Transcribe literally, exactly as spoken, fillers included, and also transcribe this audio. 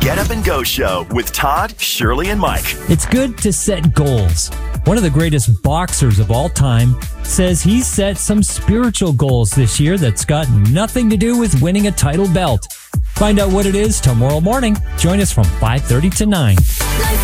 Get Up and Go Show with Todd, Shirley, and Mike. It's good to set goals. One of the greatest boxers of all time says he's set some spiritual goals this year that's got nothing to do with winning a title belt. Find out what it is tomorrow morning. Join us from five thirty to nine.